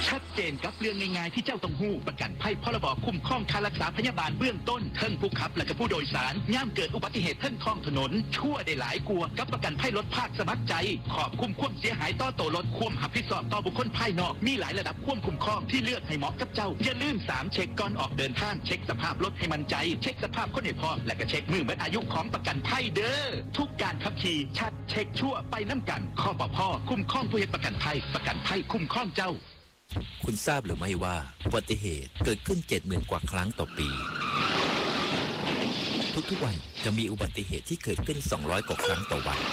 ชัดเจนกับเรื่องง่ายๆที่เจ้าต้องหู้ประกันภัยพรบคุ้มครองค่ารักษาพยาบาลเบื้องต้นเทิงผู้ขับและก็ผู้โดยสารย่ามเกิดอุบัติเหตุเทิงท้องถนนชั่วได้หลายกลัวกับประกันภัยรถภาคสมัครใจขอบคุ้มความเสียหายต่อตัวรถควมหับผิดชอบต่อบุคคลภายนอกมีหลายระดับควมคุ้มครองที่เลือกให้เหมาะกับเจ้าอย่าลืม3เช็คก่อนออกเดินทางเช็คสภาพรถให้มั่นใจเช็คสภาพคนให้พร้อมและก็เช็คมือเมื่ออายุของประกันภัยเด้อทุกการขับขี่ชัดเช็คชั่วไปน้ำกันข้อปพคุ้มครองผู้เฮ็ดประกันภัยคุ้มครองเจ้าคุณทราบหรือไม่ว่าอุบัติเหตุเกิดขึ้น 70,000 กว่าครั้งต่อปีทุกๆวันจะมีอุบัติเหตุที่เกิดขึ้น200 กว่าครั้งต่อวัน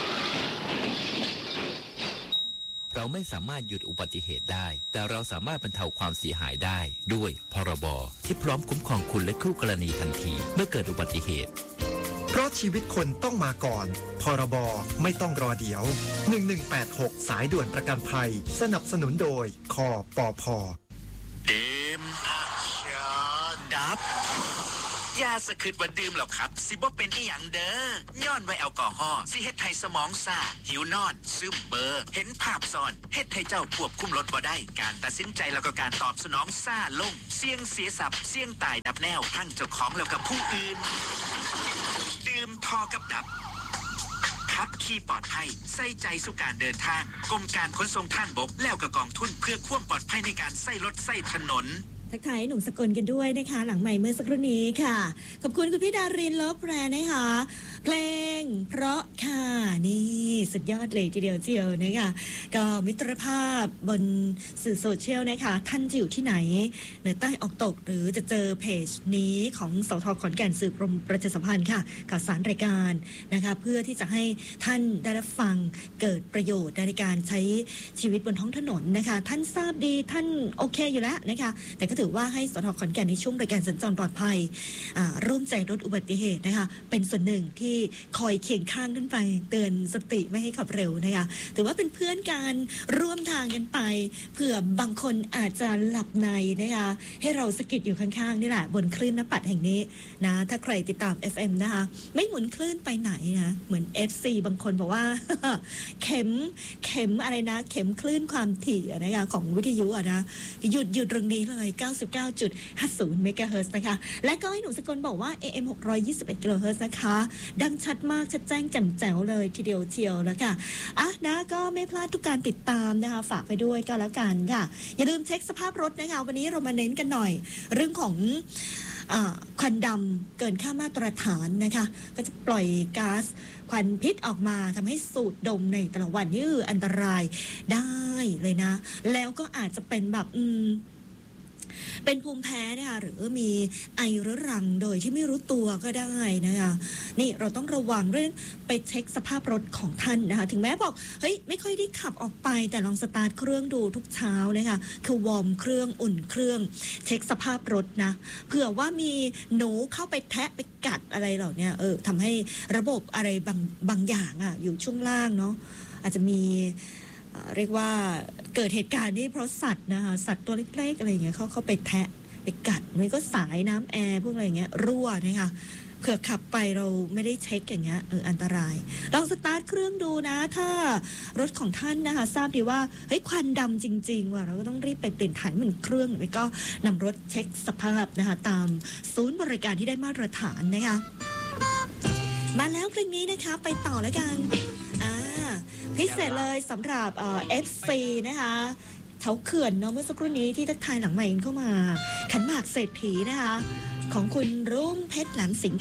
เราไม่สามารถหยุดอุบัติเหตุได้แต่เราสามารถบรรเทาความเสียหายได้ด้วยพรบที่พร้อมคุ้มครองคุณและคู่กรณีทันทีเมื่อเกิดอุบัติเหตุเพราะชีวิตคนต้องมาก่อนพรบไม่ต้องรอเดี๋ยว1186สายด่วนประกันภัยสนับสนุนโดยคปพ. ดื่มดับยาสะคืดว่าดื่มหรอกครับสิบ่เป็นอีหยังเด้อย้อนไว้แอลกอฮอล์สิเฮ็ดให้สมองซ่าหิวนอนซึมเบอเห็นภาพซ้อนเฮ็ดให้เจ้าควบคุมรถบ่ได้การตัดสินใจแล้วก็การตอบสนองซ่าลงเสี่ยงเสียทรัพย์เสี่ยงตายดับแนวทั้งเจ้าของแล้วก็ผู้อื่นดื่มพอกับดับขับขี่ปลอดภัยใส่ใจสู่การเดินทางกรมการขนส่งทางบกแล้วก็กองทุนเพื่อความปลอดภัยในการใส่รถใส่ถนนทักทายหนุ่มสกลกันด้วยนะคะหลังใหม่เมื่อสักครู่นี้ค่ะขอบคุณคุณพี่ดารินเลิฟแบรนด์นะคะเพลงเพราะค่ะนี่สุดยอดเลยทีเดียวเจียวนะคะก็มิตรภาพบนสื่อโซเชียลนะคะท่านจะอยู่ที่ไหนเหนือใต้ออกตกหรือจะเจอเพจนี้ของสท.ขอนแก่นสื่อกรมประชาสัมพันธ์ค่ะข่าวสารรายการนะคะเพื่อที่จะให้ท่านได้รับฟังเกิดประโยชน์ในการใช้ชีวิตบนท้องถนนนะคะท่านทราบดีท่านโอเคอยู่แล้วนะคะแต่ก็ถือว่าให้สท.ขอนแก่นในช่วงรายการสัญจรปลอดภัยร่วมใจลดอุบัติเหตุนะคะเป็นส่วนหนึ่งที่คอยเคียงข้างกันไปเตือนสติไม่ให้ขับเร็วนะคะถือว่าเป็นเพื่อนกันร่วมทางกันไปเผื่อบางคนอาจจะหลับในนะคะให้เราสกิดอยู่ข้างๆนี่แหละบนคลื่นนปัดแห่งนี้นะถ้าใครติดตาม FM นะคะไม่หมุนคลื่นไปไหนนะเหมือน FC บางคนบอกว่า เข็มอะไรนะเข็มคลื่นความถี่นะคะของวิทยุนะหยุดตรงนี้เลย99.50 เมกะเฮิรตซ์นะคะและก็ให้หนูสกลบอกว่า AM 621 กิโลเฮิรตซ์นะคะดังชัดมากชัดแจ้งแจ่มแจ๋วเลยทีเดียวเชียวแล้วค่ะนะก็ไม่พลาดทุกการติดตามนะคะฝากไปด้วยก็แล้วกันค่ะอย่าลืมเช็คสภาพรถนะคะวันนี้เรามาเน้นกันหน่อยเรื่องของควันดำเกินค่ามาตรฐานนะคะก็จะปล่อยก๊าซควันพิษออกมาทำให้สูดดมในแต่ละวันนี่อันตรายได้เลยนะแล้วก็อาจจะเป็นแบบเป็นภูมิแพ้นะคะหรือมีไอเรื้อรังโดยที่ไม่รู้ตัวก็ได้นะคะนี่เราต้องระวังเรื่องไปเช็คสภาพรถของท่านนะคะถึงแม้บอกเฮ้ยไม่ค่อยได้ขับออกไปแต่ลองสตาร์ทเครื่องดูทุกเช้านะคะคือวอร์มเครื่องอุ่นเครื่องเช็คสภาพรถนะเผื่อว่ามีหนูเข้าไปแทะไปกัดอะไรเหล่านี้ทำให้ระบบอะไรบางอย่างอยู่ช่วงล่างเนาะอาจจะมีเรียกว่าเกิดเหตุการณ์นี้เพราะสัตว์นะคะสัตว์ตัวเล็กๆอะไรอย่างเงี้ยเขาไปแทะไปกัดมันก็สายน้ำแอร์พวกอะไรอย่างเงี้ยรั่วนะคะเผื่อขับไปเราไม่ได้เช็คอย่างเงี้ยอันตรายลองสตาร์ทเครื่องดูนะถ้ารถของท่านนะคะทราบดีว่าเฮ้ยควันดำจริงๆว่ะเราก็ต้องรีบไปเปลี่ยนถ่ายมันเครื่องแล้วก็นำรถเช็คสภาพนะคะตามศูนย์บริการที่ได้มาตรฐานนะคะมาแล้วเพลงนี้นะคะไปต่อแล้วกันพิเศษเลยสำหรับFC นะคะเขาเขื่อนเนาะเมื่อสักครู่นี้ที่ทักทายหลังใหม่เข้ามาขันหมากเศรษฐีนะคะของคุณรุ่งเพชรหลังสิงห์